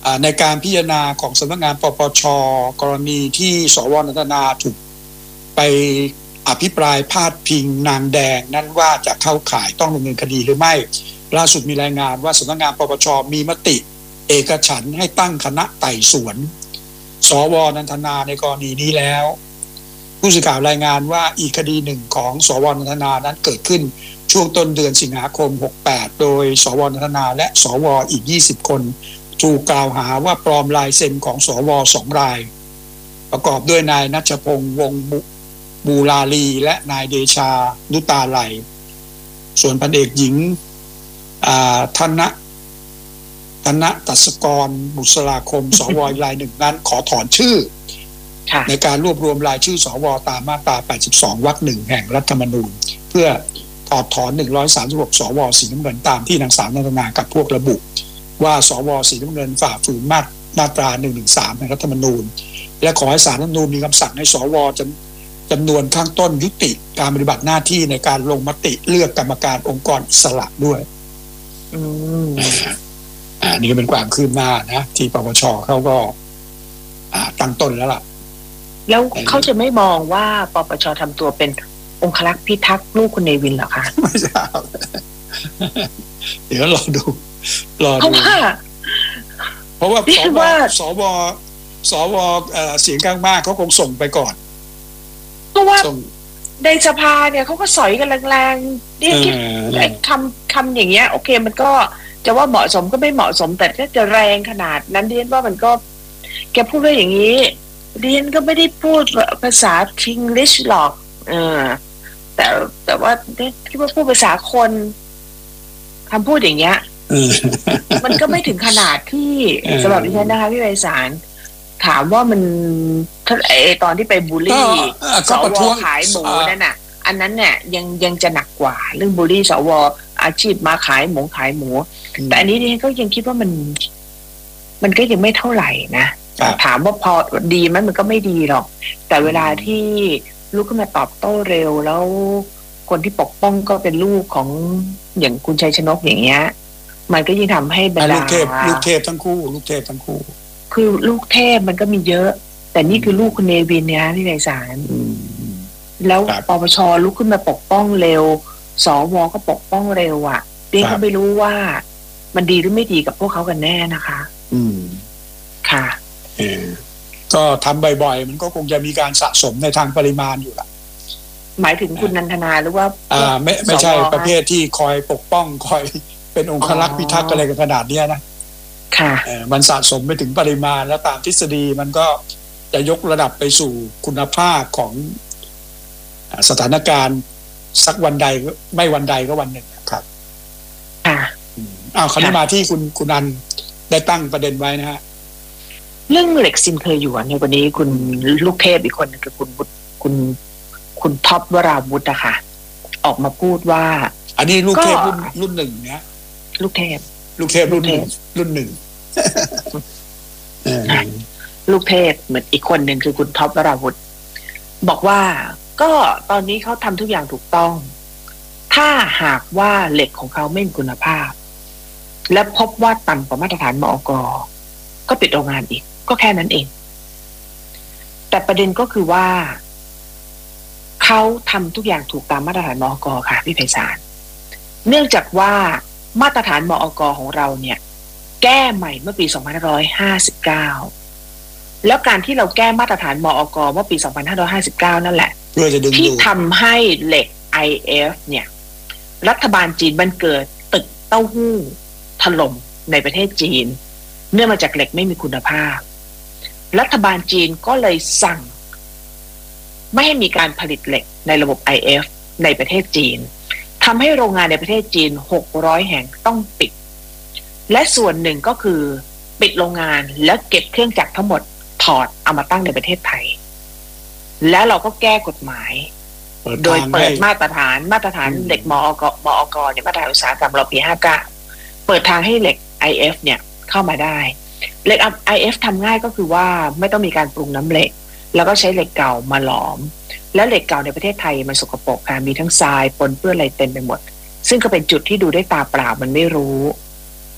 ในการพิจารณาของสำนักงานปปช.กรณีที่สว.นันทนาถูกไปอภิปรายพาดพิงนางแดงนั้นว่าจะเข้าข่ายต้องดำเนินคดีหรือไม่ล่าสุดมีรายงานว่าสำนักงานปปช.มีมติเอกฉันท์ให้ตั้งคณะไต่สวนสว.นันทนาในกรณีนี้แล้วผู้สื่อข่าวรายงานว่าอีกคดีหนึ่งของสว.นันทนานั้นเกิดขึ้นช่วงต้นเดือนสิงหาคม68โดยสว.นันทนาและสว.อีก20คนถูกกล่าวหาว่าปลอมลายเซ็นของสว2รายประกอบด้วยนายณัชพงษ์วงศ์บูราลีและนายเดชานุตาไลส่วนพันเอกหญิงธนตัศกรบุษราคมสวรายหนึ่งนั้นขอถอนชื่อในการรวบรวมรายชื่อสวตามมาตรา82วรรค1แห่งรัฐธรรมนูญเพื่อถอดถอน136สวสีน้ำเงินตามที่นางสาวนันทนากับพวกระบุว่าสวสีน้ำเงินฝ่าฝืนมาตรา113ในรัฐธรรมนูญและขอให้ศาลรัฐธรรมนูญมีคำสั่งให้สวจำนวนข้างต้นยุติการปฏิบัติหน้าที่ในการลงมติเลือกกรรมการองค์กรอิสระด้วยนี่ก็เป็นความคืบหน้านะที่ปปช.เขาก็ตั้งต้นแล้วล่ะแล้วเขาจะไม่มองว่าปปช.ทำตัวเป็นองครักษ์พิทักษ์ลูกคุณเนวินเหรอคะไม่ทราบเดี๋ยวรอดูเพราะว่าสวเสียงข้างมากเขาคงส่งไปก่อนเพราะว่าในสภาเนี่ยเขาก็สอยกันแรงๆนี่คิดไอ้คำอย่างเงี้ยโอเคมันก็จะว่าเหมาะสมก็ไม่เหมาะสมแต่ถ้าจะแรงขนาดนั้นเรียนว่ามันก็แกพูดได้อย่างนี้เรียนก็ไม่ได้พูดภาษาทิงลิชหรอกแต่ว่าคิดว่าพูดภาษาคนคำพูดอย่างเงี้ยมันก็ไม่ถึงขนาดที่สำหรับดิฉันนะคะพี่ไพศาลถามว่ามันตอนที่ไปบูลลี่สวขายหมูนั่นน่ะอันนั้นเนี่ยยังจะหนักกว่าเรื่องบูลลี่สวอาชีพมาขายหมูแต่อันนี้ดิฉันก็ยังคิดว่ามันก็ยังไม่เท่าไหร่นะถามว่าพอดีไหมมันก็ไม่ดีหรอกแต่เวลาที่ลูกขึ้นมาตอบโต้เร็วแล้วคนที่ปกป้องก็เป็นลูกของอย่างคุณชัยชนกอย่างเงี้ยมันก็ยิ่งทำให้บรรดาลูกเทพทั้งคู่คือลูกเทพมันก็มีเยอะแต่นี่คือลูกคุณเนวินเนี่ยที่ไพศาลแล้วปปช.ลุกขึ้นมาปกป้องเร็วสว.ก็ปกป้องเร็วอ่ะเด็กก็ไม่รู้ว่ามันดีหรือไม่ดีกับพวกเขากันแน่นะคะค่ะก็ทำบ่อยๆมันก็คงจะมีการสะสมในทางปริมาณอยู่ล่ะหมายถึงคุณนันทนาหรือว่าไม่ใช่ประเภทที่คอยปกป้องคอยเป็นองครักษ์พิทักษ์อะไรกันขนาดนี้นะค่ะมันสะสมไปถึงปริมาณแล้วตามทฤษฎีมันก็จะยกระดับไปสู่คุณภาพของสถานการณ์สักวันใดไม่วันใดก็วันหนึ่งครับค่ะคราวนี้มาที่คุณนันได้ตั้งประเด็นไว้นะฮะเรื่องเหล็กซินเคยอยู่ในวันนี้คุณลูกเทพอีกคนนึงคือคุณท็อปวราวุฒินะคะออกมาพูดว่าอันนี้ลูกเทพรุ่นหนึ่งเนี่ยลูกเทพรุ่นหนึ่งลูกเทพเหมือนอีกคนหนึ่งคือคุณท็อปวราวุฒิบอกว่าก็ตอนนี้เขาทำทุกอย่างถูกต้องถ้าหากว่าเหล็กของเขาไม่มีคุณภาพและพบว่าต่ำกว่ามาตรฐานมอก.ก็ปิดโรงงานอีกก็แค่นั้นเองแต่ประเด็นก็คือว่าเขาทำทุกอย่างถูกตามมาตรฐานมอก.ค่ะพี่ไพศาลเนื่องจากว่ามาตรฐานมอก.ของเราเนี่ยแก้ใหม่เมื่อปี2559แล้วการที่เราแก้มาตรฐานมอก.เมื่อปี2559นั่นแหละที่ทำให้เหล็ก IF เนี่ยรัฐบาลจีนมันเกิดตึกเต้าหู้ถล่มในประเทศจีนเนื่องมาจากเหล็กไม่มีคุณภาพรัฐบาลจีนก็เลยสั่งไม่ให้มีการผลิตเหล็กในระบบ IF ในประเทศจีนทำให้โรงงานในประเทศจีน600แห่งต้องปิดและส่วนหนึ่งก็คือปิดโรงงานแล้วเก็บเครื่องจักรทั้งหมดถอดเอามาตั้งในประเทศไทยแล้วเราก็แก้กฎหมายโดยเปิดมาตรฐานเหล็กมอก.เนี่ยมาตรฐานอุตสาหกรรมเราปี59เปิดทางให้เหล็ก IF เนี่ยเข้ามาได้เหล็ก IF ทำง่ายก็คือว่าไม่ต้องมีการปรุงน้ำเหล็กแล้วก็ใช้เหล็กเก่ามาหลอมแล้วเหล็กเก่าในประเทศไทยมันสกปรกค่ะมีทั้งทรายปนเปื้อนอะไรเต็มไปหมดซึ่งก็เป็นจุดที่ดูด้วยตาเปล่ามันไม่รู้